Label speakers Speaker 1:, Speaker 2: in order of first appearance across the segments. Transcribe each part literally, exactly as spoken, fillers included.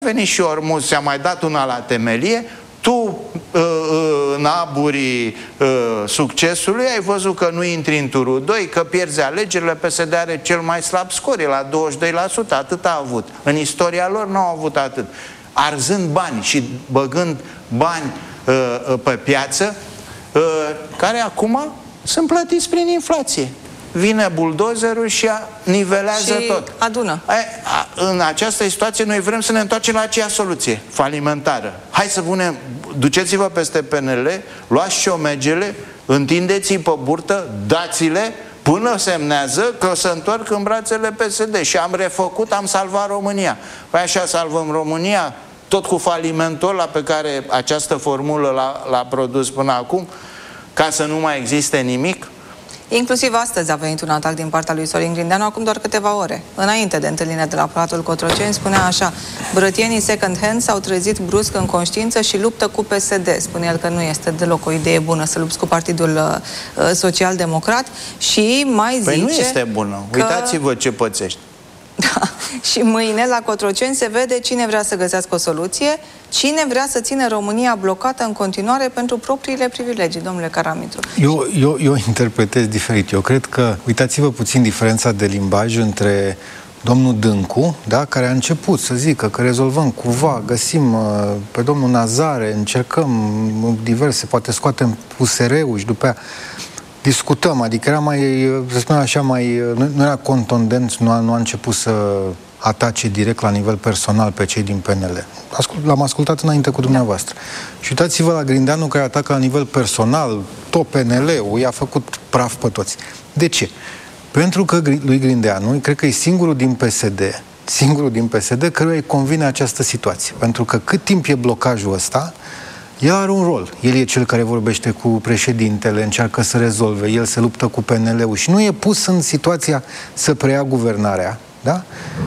Speaker 1: venit și Ormuz, ți-a mai dat una la temelie, tu în aburii succesului ai văzut că nu intri în turul doi, că pierzi alegerile, P S D are cel mai slab scor, e la douăzeci și doi la sută, atât a avut. În istoria lor n-au avut atât. Arzând bani și băgând bani pe piață, care acum sunt plătiți prin inflație. Vine buldozerul și nivelează
Speaker 2: și
Speaker 1: tot.
Speaker 2: adună.
Speaker 1: În această situație noi vrem să ne întoarcem la aceea soluție falimentară. Hai să punem, duceți-vă peste P N L, luați ciomegele, întindeți-i pe burtă, dați-le, până semnează că se întorc în brațele P S D și am refăcut, am salvat România. Păi așa salvăm România, tot cu falimentul ăla pe care această formulă l-a produs până acum, ca să nu mai existe nimic.
Speaker 2: Inclusiv astăzi a venit un atac din partea lui Sorin Grindeanu, acum doar câteva ore. Înainte de întâlnirea de la Palatul Cotroceni, spunea așa: brătienii second hand s-au trezit brusc în conștiință și luptă cu P S D. Spune el că nu este deloc o idee bună să lupți cu Partidul uh, Social-Democrat și mai zice...
Speaker 1: Păi nu este bună. Că... Uitați-vă ce pățești.
Speaker 2: Da. Și mâine la Cotroceni se vede cine vrea să găsească o soluție, cine vrea să țină România blocată în continuare pentru propriile privilegii, domnule Caramitru.
Speaker 3: Eu, eu, eu interpretez diferit. Eu cred că, uitați-vă puțin diferența de limbaj între domnul Dâncu, da, care a început să zică că rezolvăm cumva, găsim uh, pe domnul Nazare, încercăm diverse, poate scoatem U S R-ul și după aia discutăm, adică era mai, să spunem așa, mai, nu, nu era contundent, nu a, nu a început să atace direct la nivel personal pe cei din P N L. L-am ascultat înainte cu dumneavoastră. Și uitați-vă la Grindeanu, care atacă la nivel personal tot P N L-ul, i-a făcut praf pe toți. De ce? Pentru că lui Grindeanu, cred că e singurul din P S D, singurul din P S D căruia îi convine această situație. Pentru că cât timp e blocajul ăsta, el are un rol. El e cel care vorbește cu președintele, încearcă să rezolve, el se luptă cu P N L-ul și nu e pus în situația să preia guvernarea, da?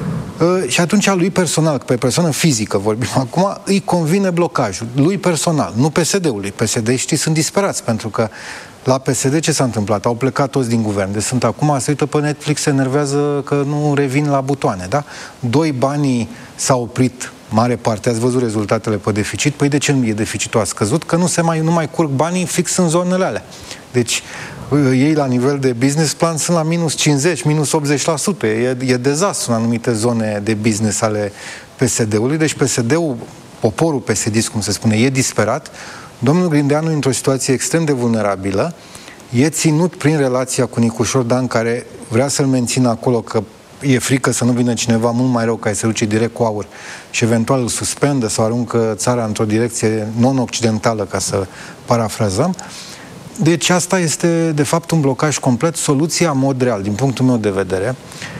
Speaker 3: Uh, și atunci lui personal, pe persoană fizică vorbim acum, îi convine blocajul. Lui personal, nu P S D-ului. P S D-știi sunt disperați, pentru că la P S D ce s-a întâmplat? Au plecat toți din guvern. Deci sunt acum, se uită pe Netflix, se enervează că nu revin la butoane, da? Doi, banii s-au oprit mare parte, ați văzut rezultatele pe deficit. Păi de ce nu e deficitul? A scăzut? Că nu se mai, nu mai curg banii fix în zonele alea. Deci ei la nivel de business plan sunt la minus cincizeci, minus optzeci la sută. E, e dezastru în anumite zone de business ale P S D-ului. Deci P S D-ul, poporul P S D-ist, cum se spune, e disperat. Domnul Grindeanu e într-o situație extrem de vulnerabilă. E ținut prin relația cu Nicușor Dan, care vrea să-l mențină acolo, că e frică să nu vină cineva mult mai rău care se duce direct cu aur și eventual îl suspendă sau aruncă țara într-o direcție non-occidentală, ca să parafrazăm. Deci asta este, de fapt, un blocaj complet. Soluția, în mod real, din punctul meu de vedere,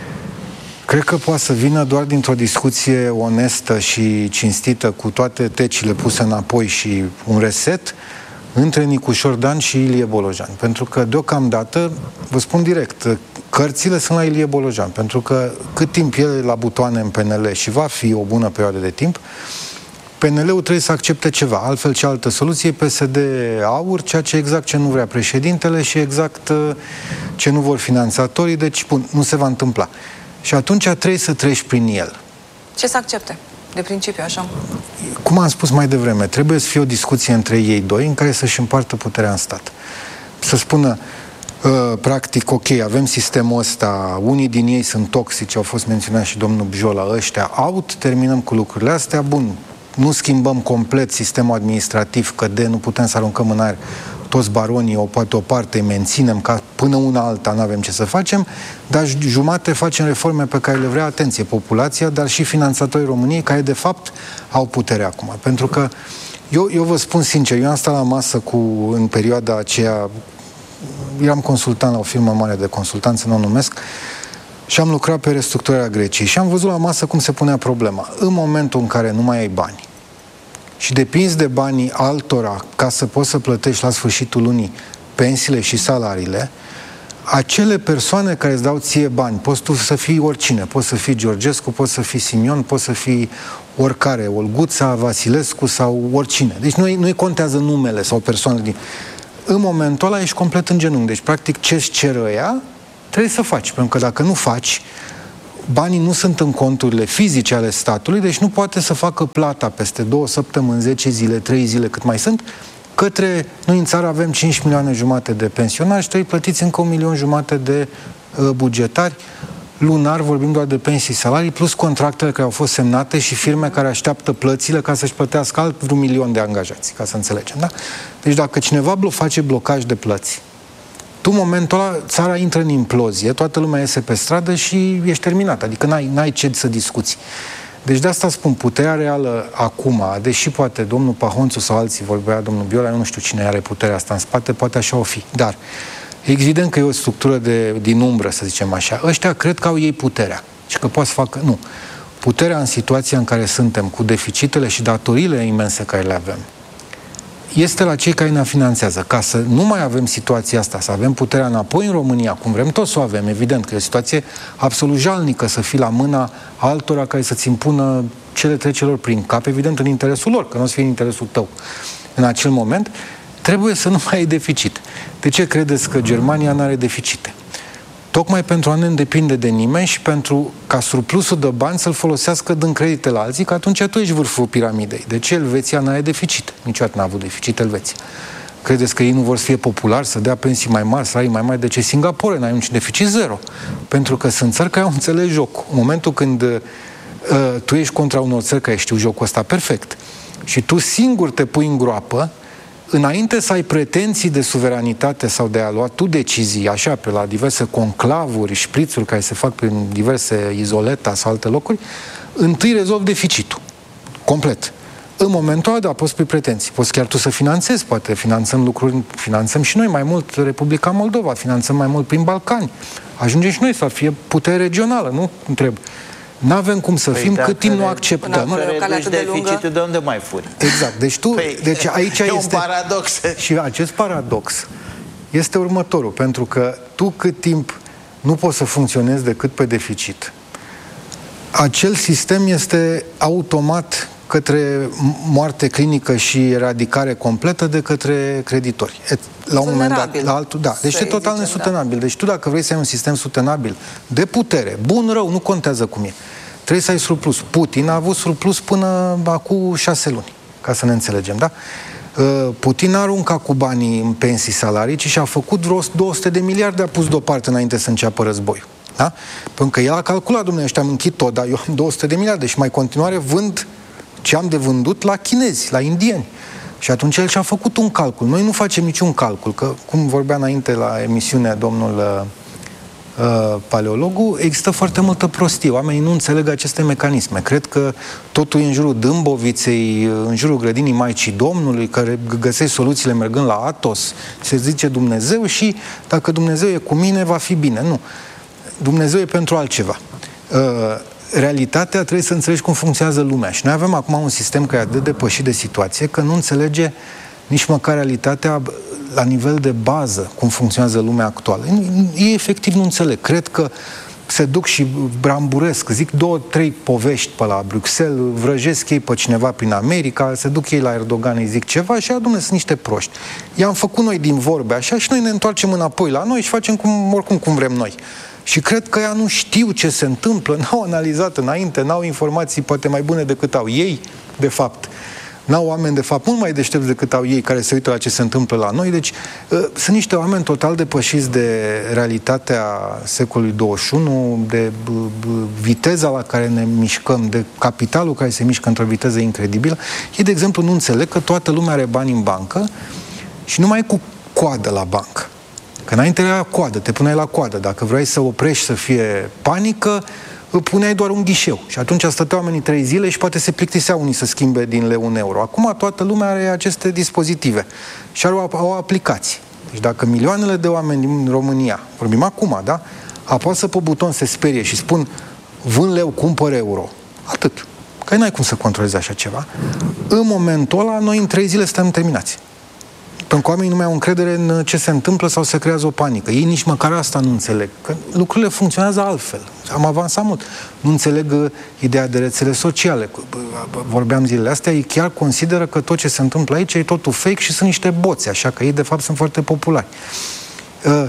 Speaker 3: cred că poate să vină doar dintr-o discuție onestă și cinstită, cu toate tecile puse înapoi și un reset, între Nicușor Dan și Ilie Bolojan. Pentru că, deocamdată, vă spun direct, cărțile sunt la Ilie Bolojan. Pentru că cât timp el e la butoane în P N L și va fi o bună perioadă de timp, P N L-ul trebuie să accepte ceva. Altfel, ce altă soluție? P S D aur, ceea ce exact ce nu vrea președintele și exact ce nu vor finanțatorii. Deci, bun, nu se va întâmpla. Și atunci trebuie să treci prin el.
Speaker 2: Ce să accepte? De principiu, așa?
Speaker 3: Cum am spus mai devreme, trebuie să fie o discuție între ei doi în care să-și împartă puterea în stat. Să spună, uh, practic, ok, avem sistemul ăsta, unii din ei sunt toxici, au fost menționați și domnul Bjola, ăștia out, terminăm cu lucrurile astea, bun, nu schimbăm complet sistemul administrativ, că de nu putem să aruncăm în aer toți baronii, o poate o parte îi menținem, ca până una alta nu avem ce să facem, dar jumate facem reforme pe care le vrea, atenție, populația, dar și finanțatorii României, care de fapt au putere acum. Pentru că eu, eu vă spun sincer, eu am stat la masă cu, în perioada aceea, eram consultant la o firmă mare de consultanță, nu o numesc, și am lucrat pe restructurarea Greciei și am văzut la masă cum se punea problema. În momentul în care nu mai ai bani și depinzi de banii altora ca să poți să plătești la sfârșitul lunii pensiile și salariile, acele persoane care îți dau ție bani, poți tu să fii oricine, poți să fii Georgescu, poți să fii Simion, poți să fii oricare, Olguța, Vasilescu sau oricine. Deci nu-i, nu-i contează numele sau persoanele din... În momentul ăla ești complet în genunchi. Deci, practic, ce-ți cer ăia, trebuie să faci. Pentru că dacă nu faci, banii nu sunt în conturile fizice ale statului, deci nu poate să facă plata peste două săptămâni, zece zile, trei zile, cât mai sunt, către, noi în țară avem cinci milioane jumate de pensionari și trebuie plătiți încă un milion jumate de uh, bugetari. Lunar vorbim doar de pensii, salarii, plus contractele care au fost semnate și firme care așteaptă plățile ca să-și plătească alt vreun milion de angajați, ca să înțelegem, da? Deci dacă cineva blo- face blocaj de plăți, tu, în momentul ăla, țara intră în implozie, toată lumea iese pe stradă și ești terminat, adică n-ai, n-ai ce să discuți. Deci de asta spun, puterea reală acum, deși poate domnul Pahonțu sau alții vorbea, domnul Biola, eu nu știu cine are puterea asta în spate, poate așa o fi, dar evident că e o structură de, din umbră, să zicem așa. Ăștia cred că au ei puterea și că poate să facă... Nu. Puterea în situația în care suntem, cu deficitele și datoriile imense care le avem, este la cei care ne finanțează. Ca să nu mai avem situația asta, să avem puterea înapoi în România, cum vrem toți să o avem, evident că e o situație absolut jalnică să fii la mâna altora care să-ți impună ce le trece lor prin cap, evident în interesul lor, că nu o să fie în interesul tău. În acel moment, trebuie să nu mai ai deficit. De ce credeți că Germania nu are deficite? Tocmai pentru a nu depinde de nimeni și pentru ca surplusul de bani să-l folosească dând credite la alții, că atunci tu ești vârful piramidei. De ce Elveția nu are deficit? Niciodată n-a avut deficit Elveția. Credeți că ei nu vor să fie populari, să dea pensii mai mari, să ai mai mari? De ce Singapore n-ai niciun deficit? Zero. Pentru că sunt țări care au înțeles jocul. În momentul când uh, tu ești contra unor țări care știu jocul ăsta perfect și tu singur te pui în groapă, înainte să ai pretenții de suveranitate sau de a lua tu decizii, așa, pe la diverse conclavuri, șprițuri care se fac prin diverse izoleta sau alte locuri, întâi rezolvi deficitul. Complet. În momentul ăla, da, poți pui pretenții. Poți chiar tu să finanțezi, poate finanțăm lucruri, finanțăm și noi mai mult Republica Moldova, finanțăm mai mult prin Balcani. Ajungem și noi să fie putere regională, nu întreb. N-avem cum să păi fim cât timp nu acceptăm.
Speaker 1: Dacă reduci deficitul, de unde mai furi?
Speaker 3: Exact. Deci tu,
Speaker 1: păi,
Speaker 3: deci aici
Speaker 1: e
Speaker 3: este
Speaker 1: un paradox.
Speaker 3: Și acest paradox este următorul, pentru că tu cât timp nu poți să funcționezi decât pe deficit, acel sistem este automat către moarte clinică și eradicare completă de către creditori. La un moment dat, la altul, da. Deci e total nesustenabil. Deci tu, dacă vrei să ai un sistem sustenabil de putere, bun, rău, nu contează cum e, trebuie să ai surplus. Putin a avut surplus până acum șase luni, ca să ne înțelegem, da? Putin n-a aruncat cu banii în pensii, salarii, ci și-a făcut vreo două sute de miliarde, a pus deoparte înainte să înceapă războiul. Da? Pentru că el a calculat, domnule, ăștia am închid tot, dar eu am două sute de miliarde și mai continuare vând ce am de vândut la chinezi, la indieni. Și atunci el și-a făcut un calcul. Noi nu facem niciun calcul, că, cum vorbea înainte la emisiune domnul uh, uh, paleologul, există foarte multă prostie. Oamenii nu înțeleg aceste mecanisme. Cred că totul e în jurul Dâmboviței, în jurul grădinii Maicii Domnului, care găsești soluțiile mergând la Athos, se zice Dumnezeu și dacă Dumnezeu e cu mine, va fi bine. Nu. Dumnezeu e pentru altceva. Uh, realitatea trebuie să înțelegi cum funcționează lumea. Și noi avem acum un sistem care e atât de depășit de situație că nu înțelege nici măcar realitatea la nivel de bază cum funcționează lumea actuală. Ei efectiv nu înțeleg. Cred că se duc și bramburesc, zic două, trei povești pe la Bruxelles, vrăjesc ei pe cineva prin America, se duc ei la Erdogan, îi zic ceva și, dom'le, sunt niște proști. I-am făcut noi din vorbe așa și noi ne întoarcem înapoi la noi și facem cum, oricum cum vrem noi. Și cred că ea nu știu ce se întâmplă, n-au analizat înainte, n-au informații poate mai bune decât au ei, de fapt. N-au oameni, de fapt, mult mai deștepți decât au ei care se uită la ce se întâmplă la noi. Deci, uh, sunt niște oameni total depășiți de realitatea secolului douăzeci și unu, de uh, viteza la care ne mișcăm, de capitalul care se mișcă într-o viteză incredibilă. Ei, de exemplu, nu înțeleg că toată lumea are bani în bancă și nu mai e cu coadă la bancă. Că înainte era coadă, te puneai la coadă. Dacă vrei să oprești să fie panică, puneai doar un ghișeu. Și atunci stăteau oamenii trei zile și poate se plictiseau unii să schimbe din leu în euro. Acum toată lumea are aceste dispozitive și are o, o aplicație. Deci dacă milioanele de oameni din România, vorbim acum, da? Apasă pe buton, se sperie și spun vând leu, cumpăr euro. Atât. Că n-ai cum să controlezi așa ceva. În momentul ăla, noi în trei zile suntem terminați. Pentru că oamenii nu mai au încredere în ce se întâmplă sau se creează o panică. Ei nici măcar asta nu înțeleg. Că lucrurile funcționează altfel. Am avansat mult. Nu înțeleg uh, ideea de rețele sociale. Vorbeam zilele astea, ei chiar consideră că tot ce se întâmplă aici e totul fake și sunt niște boți, așa că ei de fapt sunt foarte populari. Uh,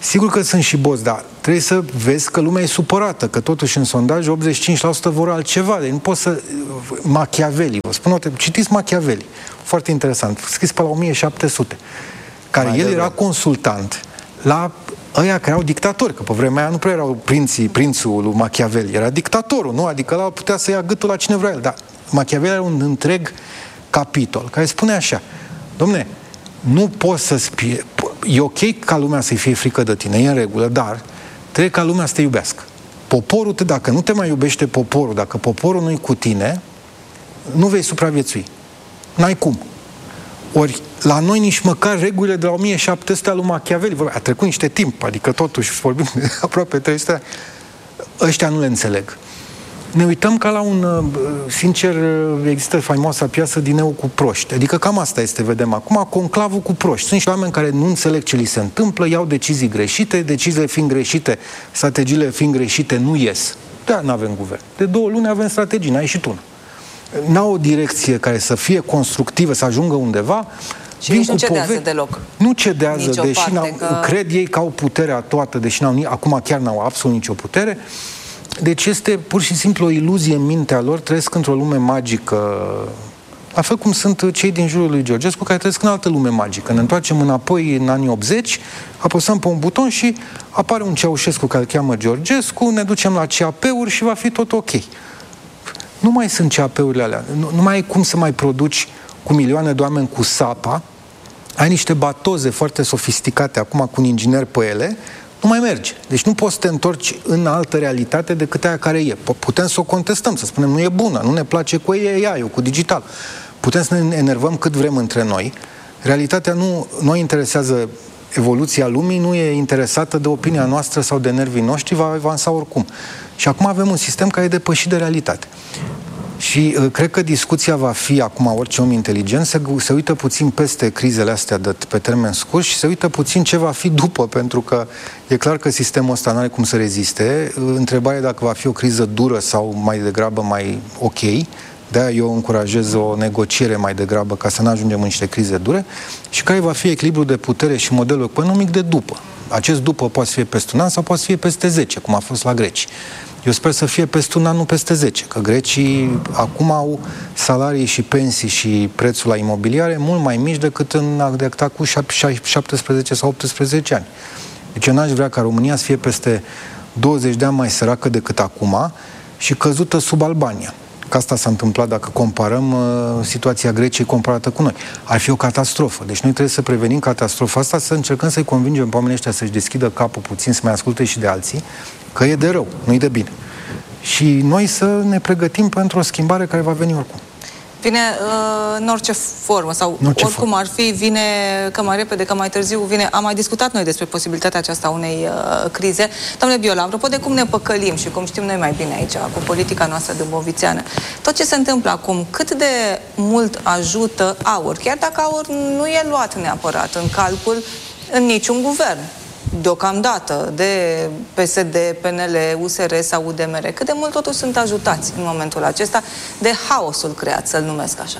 Speaker 3: Sigur că sunt și boți, dar trebuie să vezi că lumea e supărată, că totuși în sondaj optzeci și cinci la sută vor altceva. Deci nu poți să... Machiavelli, vă spun, citiți Machiavelli, foarte interesant, scris pe la o mie șapte sute, care Mai el era rău. consultant la ăia care erau dictatori, că pe vremea aia nu prea erau prinții, prințul lui Machiavelli, era dictatorul, nu? Adică ăla putea să ia gâtul la cine vrea el, dar Machiavelli are un întreg capitol care spune așa: dom'le, nu poți să spie... E ok ca lumea să-i fie frică de tine, e în regulă, dar trebuie ca lumea să te iubească. Poporul, te, dacă nu te mai iubește poporul, dacă poporul nu-i cu tine, nu vei supraviețui. N-ai cum. Ori, la noi nici măcar regulile de la o mie șapte sute al lui Machiavelli, a trecut niște timp, adică totuși vorbim de aproape trei sute, ăștia nu le înțeleg. Ne uităm ca la un, sincer, există faimoasa piesă Dineu cu proști. Adică cam asta este, vedem acum, conclavul cu proști. Sunt niște oameni care nu înțeleg ce li se întâmplă, iau decizii greșite, deciziile fiind greșite, strategiile fiind greșite, nu ies. Da, nu avem guvern. De două luni avem strategii, n-ai și tu. N-au o direcție care să fie constructivă, să ajungă undeva.
Speaker 2: Și nici nu cedează pove- deloc.
Speaker 3: Nu cedează,
Speaker 2: nici
Speaker 3: deși
Speaker 2: parte, că...
Speaker 3: cred ei că au puterea toată, deși n-au, acum chiar n-au absolut nicio putere. Deci este pur și simplu o iluzie în mintea lor, trăiesc într-o lume magică, la fel cum sunt cei din jurul lui Georgescu, care trăiesc în altă lume magică. Ne întoarcem înapoi în anii optzeci, apăsăm pe un buton și apare un Ceaușescu care îl cheamă Georgescu, ne ducem la C A P-uri și va fi tot ok. Nu mai sunt C A P-urile alea, nu, nu mai ai cum să mai produci cu milioane de oameni cu sapa, ai niște batoze foarte sofisticate acum cu un inginer pe ele, nu mai merge. Deci nu poți să te întorci în altă realitate decât aia care e. Putem să o contestăm, să spunem, nu e bună, nu ne place cu A I, cu digital. Putem să ne enervăm cât vrem între noi. Realitatea nu, nu interesează evoluția lumii, nu e interesată de opinia noastră sau de nervii noștri, va avansa oricum. Și acum avem un sistem care e depășit de realitate. Și uh, cred că discuția va fi, acum orice om inteligent, se, se uită puțin peste crizele astea de, pe termen scurt și se uită puțin ce va fi după, pentru că e clar că sistemul ăsta nu are cum să reziste. Întrebarea e dacă va fi o criză dură sau mai degrabă mai ok. De-aia eu încurajez o negociere mai degrabă ca să nu ajungem în niște crize dure și care va fi echilibrul de putere și modelul economic de după. Acest după poate fi peste un an sau poate fi peste zece, cum a fost la greci. Eu sper să fie peste un an, nu peste zece, că grecii acum au salarii și pensii și prețul la imobiliare mult mai mici decât în cu șaptesprezece sau optsprezece ani. Deci eu n-aș vrea ca România să fie peste douăzeci de ani mai săracă decât acum și căzută sub Albania. Că asta s-a întâmplat dacă comparăm uh, situația Greciei comparată cu noi. Ar fi o catastrofă. Deci noi trebuie să prevenim catastrofa asta, să încercăm să-i convingem pe oamenii ăștia să-și deschidă capul puțin, să mai asculte și de alții, că e de rău, nu e de bine. Și noi să ne pregătim pentru o schimbare care va veni oricum.
Speaker 2: Vine uh, în orice formă sau orice oricum formă. Ar fi, vine că mai repede, că mai târziu vine. Am mai discutat noi despre posibilitatea aceasta unei uh, crize. Domnule Biola, apropo de cum ne păcălim și cum știm noi mai bine aici, cu politica noastră dâmbovițeană, tot ce se întâmplă acum, cât de mult ajută AUR, chiar dacă AUR nu e luat neapărat în calcul în niciun guvern, deocamdată, de P S D, P N L, U S R sau U D M R, cât de mult totuși sunt ajutați în momentul acesta de haosul creat, să-l numesc așa?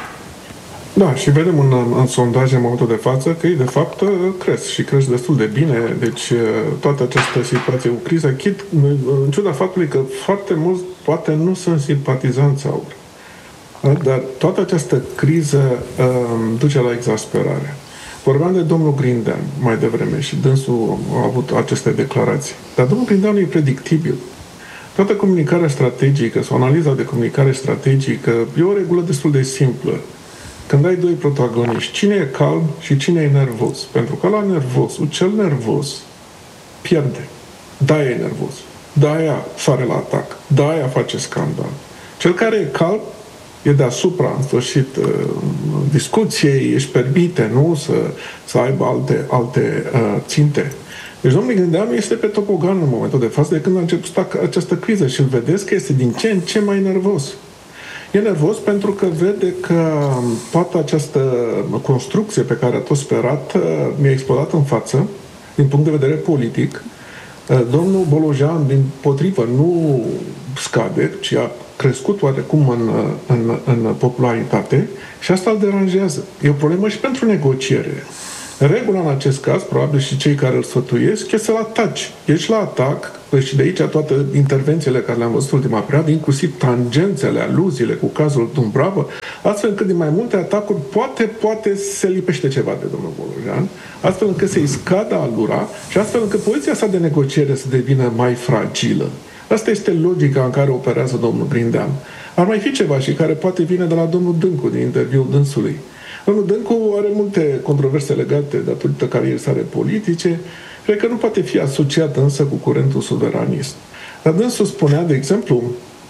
Speaker 4: Da, și vedem în, în sondaje în momentul de față că ei de fapt cresc și cresc destul de bine, deci toată această situație cu criză, chit, în ciuda faptului că foarte mulți poate nu sunt simpatizanți AUR, dar toată această criză um, duce la exasperare. Vorbeam de domnul Grindean mai devreme și dânsul a avut aceste declarații. Dar domnul Grindean e predictibil. Toată comunicarea strategică sau analiza de comunicare strategică e o regulă destul de simplă. Când ai doi protagoniști, cine e calm și cine e nervos? Pentru că la nervosul, cel nervos pierde. Da, e nervos. Da, aia sare la atac. Da, aia face scandal. Cel care e calm e deasupra, în sfârșit, discuției, își permite, nu, să, să aibă alte, alte uh, ținte. Deci domnul Grindean este pe topogan în momentul de față de când a început această criză și îl vedeți că este din ce în ce mai nervos. E nervos pentru că vede că toată această construcție pe care a tot sperat mi-a explodat în față, din punct de vedere politic. Domnul Bolojan, din potrivă, nu scade, ci a crescut oarecum în, în, în popularitate și asta îl deranjează. E o problemă și pentru negociere. Regula în acest caz, probabil și cei care îl sfătuiesc, e să-l ataci. Ești la atac, și de aici toate intervențiile care le-am văzut ultima perioadă, inclusiv tangențele, aluziile cu cazul Dumbrava, astfel încât din mai multe atacuri poate, poate se lipește ceva de domnul Bolojan, astfel încât să-i scadă alura și astfel încât poziția sa de negociere să devină mai fragilă. Asta este logica în care operează domnul Brindeanu. Ar mai fi ceva și care poate vine de la domnul Dâncu, din interviul dânsului. Domnul Dâncu are multe controverse legate datorită carierei sale politice, cred că nu poate fi asociat însă cu curentul suveranist. Dar dânsul spunea, de exemplu,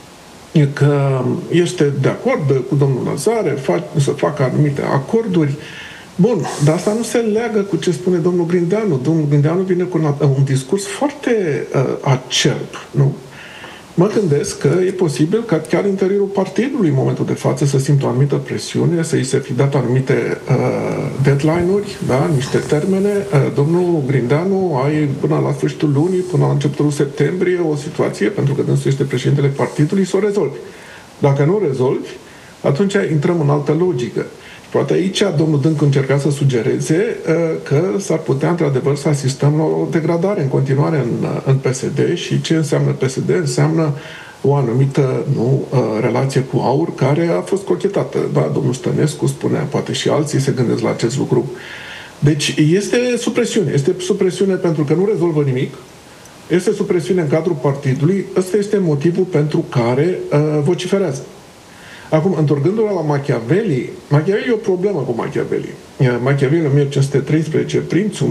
Speaker 4: că este de acord cu domnul Nazare să facă anumite acorduri. Bun, dar asta nu se leagă cu ce spune domnul Grindeanu. Domnul Grindeanu vine cu un, un discurs foarte uh, acerb, nu? Mă gândesc că e posibil ca chiar în interiorul partidului în momentul de față să simtă o anumită presiune, să îi se fi dat anumite uh, deadline-uri, da, niște termene. Uh, domnul Grindeanu ai până la sfârșitul lunii, până la începutul septembrie, o situație, pentru că dânsul este președintele partidului, să o rezolvi. Dacă nu rezolvi, atunci intrăm în altă logică. Poate aici domnul Dâncu încerca să sugereze uh, că s-ar putea într-adevăr să asistăm la o degradare în continuare în, în P S D și ce înseamnă P S D? Înseamnă o anumită nu, uh, relație cu AUR care a fost cochetată. Da, domnul Stănescu spunea, poate și alții se gândesc la acest lucru. Deci este supresiune. Este supresiune pentru că nu rezolvă nimic. Este supresiune în cadrul partidului. Ăsta este motivul pentru care uh, vociferează. Acum, întorcându-l la Machiavelli, Machiavelli e o problemă cu Machiavelli. Machiavelli, în o mie cinci sute treisprezece, prințul,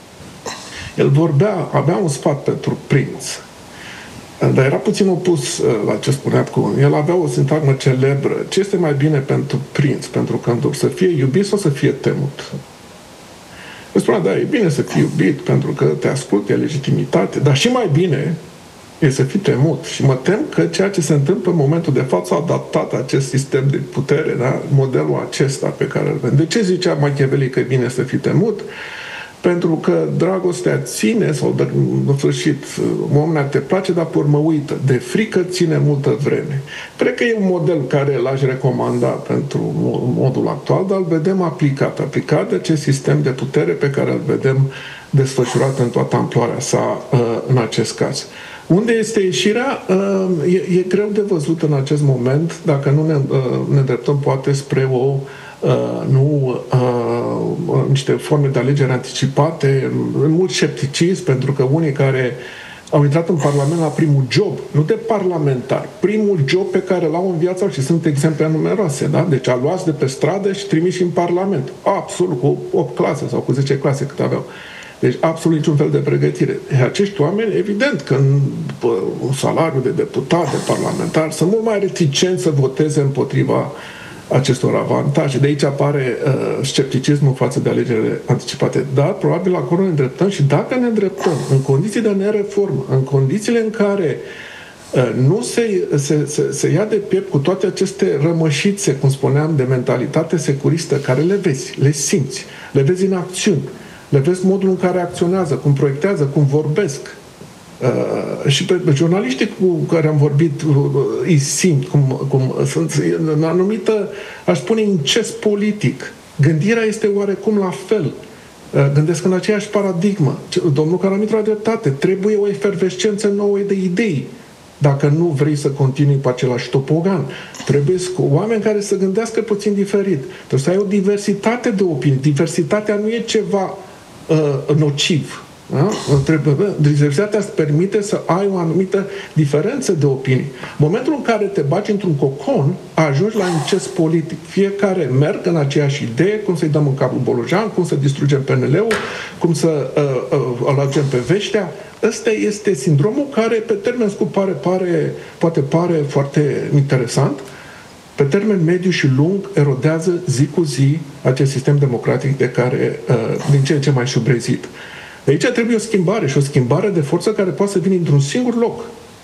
Speaker 4: el vorbea, avea un sfat pentru prinț, dar era puțin opus la ce spunea cu el. Avea o sintagmă celebră. Ce este mai bine pentru prinț, pentru cântor? Să fie iubit sau să fie temut? El spunea, da, e bine să fii iubit, pentru că te ascultă, e legitimitate, dar și mai bine e să fii temut. Și mă tem că ceea ce se întâmplă în momentul de față a adaptat acest sistem de putere, da? Modelul acesta pe care îl vedem. De ce zicea Machiavelli că e bine să fii temut? Pentru că dragostea ține, sau de, în sfârșit, oamenea te place, dar pe urmă uită. De frică ține multă vreme. Cred că e un model care l-aș recomanda pentru modul actual, dar îl vedem aplicat. Aplicat de acest sistem de putere pe care îl vedem desfășurat în toată amploarea sa în acest caz. Unde este ieșirea? E, e greu de văzut în acest moment, dacă nu ne, ne îndreptăm poate spre o nu niște forme de alegere anticipate, mult scepticism, pentru că unii care au intrat în Parlament la primul job, nu de parlamentar, primul job pe care l-au în viața și sunt exemple numeroase, da? Deci a luat de pe stradă și trimiși în Parlament. Absolut, cu opt clase sau cu zece clase cât aveau. Deci absolut niciun fel de pregătire. E, acești oameni, evident că în un salariu de deputat, de parlamentar, sunt mult mai reticenți să voteze împotriva acestor avantaje. De aici apare uh, scepticismul față de alegerile anticipate. Dar probabil acolo ne îndreptăm și dacă ne îndreptăm în condiții de nereformă, în condițiile în care uh, nu se, se, se, se ia de piept cu toate aceste rămășițe, cum spuneam, de mentalitate securistă, care le vezi, le simți, le vezi în acțiuni, le vezi modul în care acționează, cum proiectează, cum vorbesc. Uh, și pe, pe jurnaliștii cu care am vorbit uh, îi simt cum, cum sunt în anumită, aș spune, incest politic. Gândirea este oarecum la fel. Uh, gândesc în aceeași paradigmă. Domnul Caramitru a dreptate. Trebuie o efervescență nouă de idei. Dacă nu vrei să continui pe același topogan, trebuie să oameni care să gândească puțin diferit. Trebuie să ai o diversitate de opinii. Diversitatea nu e ceva uh, nociv. Da? Diversitatea îți permite să ai o anumită diferență de opinii. Momentul în care te bagi într-un cocon, ajungi la incest politic. Fiecare merg în aceeași idee, cum să-i dăm în capul Bolojan, cum să distrugem P N L-ul, cum să uh, uh, alagem pe Veștea. Ăsta este sindromul care pe termen scurt pare, pare, poate pare foarte interesant. Pe termen mediu și lung erodează zi cu zi acest sistem democratic de care uh, din ce în ce mai șubrezit. De aici trebuie o schimbare și o schimbare de forță care poate să vină într-un singur loc.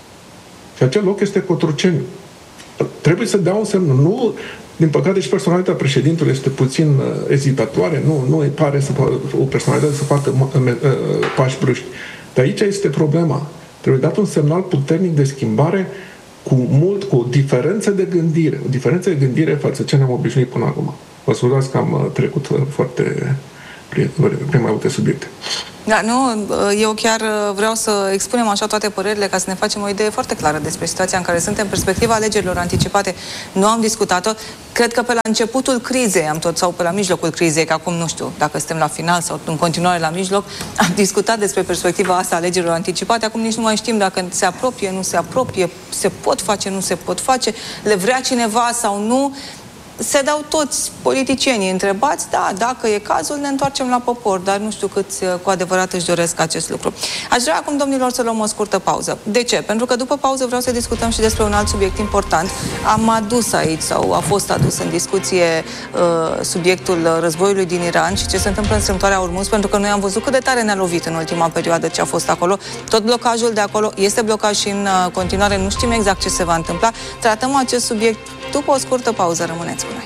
Speaker 4: Și acel loc este Cotroceni. Trebuie să dea un semn. Nu, din păcate și personalitatea președintelui este puțin uh, ezitatoare, nu, nu îi pare să, o personalitate să facă uh, uh, pași brusci. Dar aici este problema. Trebuie dat un semnal puternic de schimbare cu mult, cu o diferență de gândire. O diferență de gândire față ce ne-am obișnuit până acum. Vă scuzați că am trecut foarte prin, prin mai multe subiecte.
Speaker 2: Da, nu, eu chiar vreau să expunem așa toate părerile ca să ne facem o idee foarte clară despre situația în care suntem, perspectiva alegerilor anticipate. Nu am discutat-o. Cred că pe la începutul crizei am tot, sau pe la mijlocul crizei, că acum nu știu dacă suntem la final sau în continuare la mijloc, am discutat despre perspectiva asta a alegerilor anticipate. Acum nici nu mai știm dacă se apropie, nu se apropie, se pot face, nu se pot face, le vrea cineva sau nu. Se dau toți politicienii întrebați, da, dacă e cazul, ne întoarcem la popor, dar nu știu câți cu adevărat își doresc acest lucru. Aș vrea acum, domnilor, să luăm o scurtă pauză. De ce? Pentru că după pauză vreau să discutăm și despre un alt subiect important. Am adus aici, sau a fost adus în discuție uh, subiectul războiului din Iran și ce se întâmplă în strâmtoarea Ormuz, pentru că noi am văzut cât de tare ne-a lovit în ultima perioadă ce a fost acolo. Tot blocajul de acolo este blocaj și în uh, continuare nu știm exact ce se va întâmpla. Tratăm acest subiect după o scurtă pauză. Rămâneți cu noi.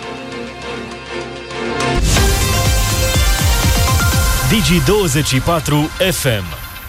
Speaker 5: Digi douăzeci și patru F M.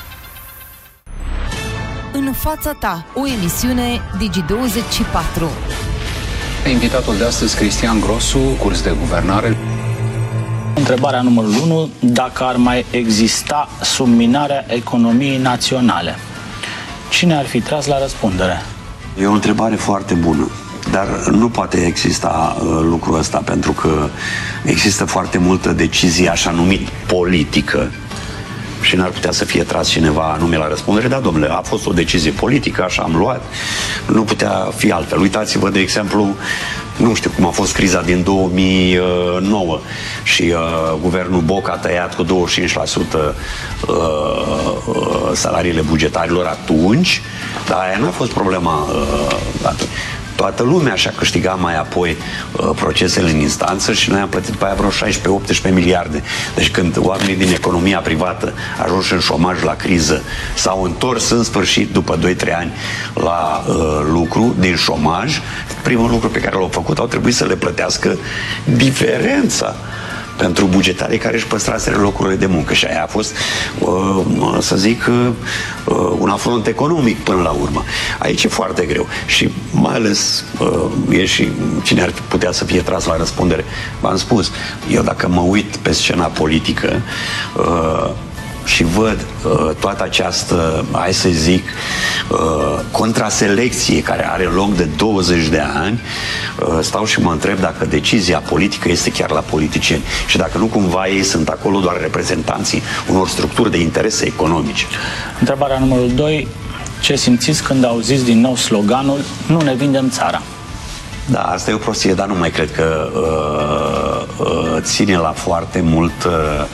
Speaker 6: În fața ta, o emisiune Digi douăzeci și patru.
Speaker 7: Invitatul de astăzi, Cristian Grosu, curs de guvernare.
Speaker 8: Întrebarea numărul unu, dacă ar mai exista subminarea economiei naționale, cine ar fi tras la răspundere?
Speaker 9: E o întrebare foarte bună, dar nu poate exista uh, lucrul ăsta, pentru că există foarte multă decizie așa numit politică și n-ar putea să fie tras cineva anume la răspundere. Da, domnule, a fost o decizie politică, așa am luat, nu putea fi altfel. Uitați-vă, de exemplu, nu știu cum a fost criza din două mii nouă și uh, guvernul Boc a tăiat cu douăzeci și cinci la sută uh, uh, salariile bugetarilor atunci, dar aia n-a fost problema uh, atunci. Toată lumea și-a câștigat mai apoi uh, procesele în instanță și noi am plătit pe aia vreo șaisprezece optsprezece miliarde. Deci când oamenii din economia privată ajunși în șomaj la criză s-au întors în sfârșit după doi trei ani la uh, lucru din șomaj, primul lucru pe care l-au făcut au trebuit să le plătească diferența pentru bugetarii care își păstraseră locurile de muncă. Și aia a fost, uh, să zic, uh, un afront economic până la urmă. Aici e foarte greu. Și mai ales uh, e și cine ar putea să fie tras la răspundere. V-am spus, eu dacă mă uit pe scena politică uh, și văd uh, toată această, hai să zic, uh, contraselecție care are loc de douăzeci de ani, uh, stau și mă întreb dacă decizia politică este chiar la politicieni și dacă nu cumva ei sunt acolo doar reprezentanții unor structuri de interese economice.
Speaker 8: Întrebarea numărul doi, ce simțiți când auziți din nou sloganul "Nu ne vindem țara"?
Speaker 9: Da, asta e o prostie, dar nu mai cred că uh, uh, ține la foarte mult uh,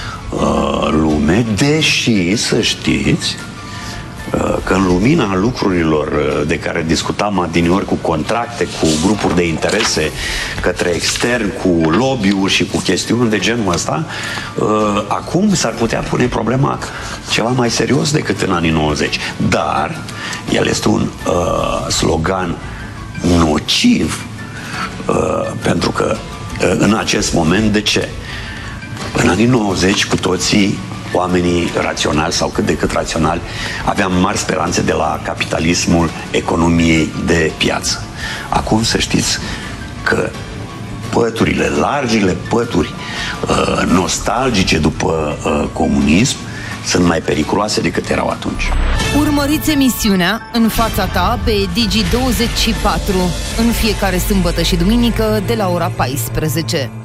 Speaker 9: lume, deși să știți că în lumina lucrurilor de care discutam adineori, cu contracte, cu grupuri de interese către extern, cu lobby-uri și cu chestiuni de genul ăsta, acum s-ar putea pune problema ceva mai serios decât în anii nouăzeci. Dar el este un uh, slogan nociv uh, pentru că uh, în acest moment, de ce? În anii nouăzeci, cu toții, oamenii raționali sau cât de cât raționali, aveam mari speranțe de la capitalismul economiei de piață. Acum să știți că păturile, largile pături uh, nostalgice după uh, comunism sunt mai periculoase decât erau atunci.
Speaker 6: Urmăriți emisiunea În fața ta pe Digi douăzeci și patru în fiecare sâmbătă și duminică de la ora paisprezece.